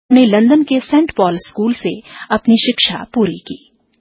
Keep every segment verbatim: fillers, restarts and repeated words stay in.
ने लंदन के Saint Paul school से अपनी शिक्षा पूरी की।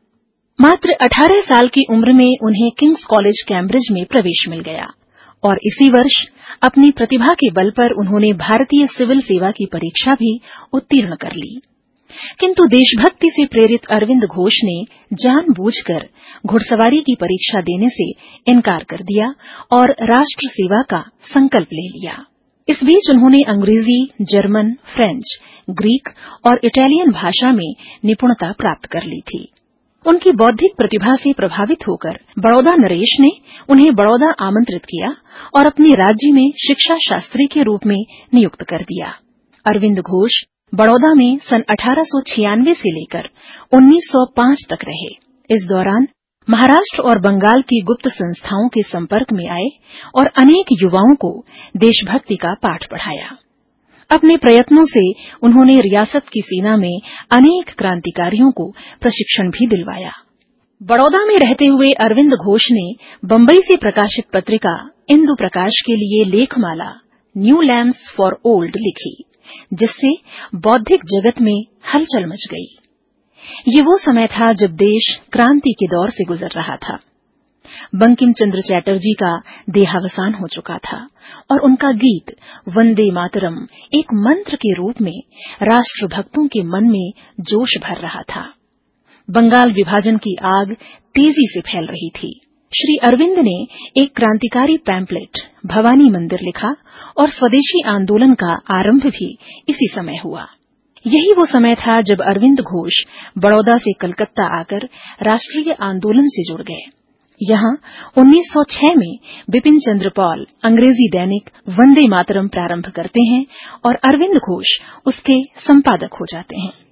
मात्र अठारह साल की उम्र में उन्हें किंग्स कॉलेज कैम्ब्रिज में प्रवेश मिल गया और इसी वर्ष अपनी प्रतिभा के बल पर उन्होंने भारतीय सिविल सेवा की परीक्षा भी उत्तीर्ण कर ली। किंतु देशभक्ति से प्रेरित अरविंद घोष ने जानबूझकर घुड़सवारी की परीक्षा देने से इनकार कर दिया और राष्ट्र सेवा का संकल्प ले लिया। इस बीच उन्होंने अंग्रेजी, जर्मन, फ्रेंच, ग्रीक और इटालियन भाषा में निपुणता प्राप्त कर ली थी। उनकी बौद्धिक प्रतिभा से प्रभावित होकर बड़ौदा नरेश ने उन्हें बड़ौदा आमंत्रित किया और अपने राज्य में शिक्षा शास्त्री के रूप में नियुक्त कर दिया। अरविंद घोष बड़ौदा में सन अठारह सौ छियानवे से लेकर उन्नीस सौ पाँच तक रहे। इस दौरान महाराष्ट्र और बंगाल की गुप्त संस्थाओं के संपर्क में आए और अनेक युवाओं को देशभक्ति का पाठ पढ़ाया। अपने प्रयत्नों से उन्होंने रियासत की सेना में अनेक क्रांतिकारियों को प्रशिक्षण भी दिलवाया। बड़ौदा में रहते हुए अरविंद घोष ने बंबई से प्रकाशित पत्रिका इंदु प्रकाश के लिए लेखमाला न्यू लैम्प्स फॉर ओल्ड लिखी, जिससे बौद्धिक जगत में हलचल मच गई। ये वो समय था जब देश क्रांति के दौर से गुजर रहा था। बंकिम चंद्र चटर्जी का देहावसान हो चुका था और उनका गीत वंदे मातरम एक मंत्र के रूप में राष्ट्रभक्तों के मन में जोश भर रहा था। बंगाल विभाजन की आग तेजी से फैल रही थी। श्री अरविंद ने एक क्रांतिकारी पैम्पलेट भवानी मंदिर लिखा और स्वदेशी आंदोलन का आरंभ भी इसी समय हुआ। यही वो समय था जब अरविंद घोष बड़ौदा से कलकत्ता आकर राष्ट्रीय आंदोलन से जुड़ गए। यहाँ उन्नीस सौ छह में बिपिन चंद्र पॉल अंग्रेजी दैनिक वंदे मातरम प्रारंभ करते हैं और अरविंद घोष उसके संपादक हो जाते हैं।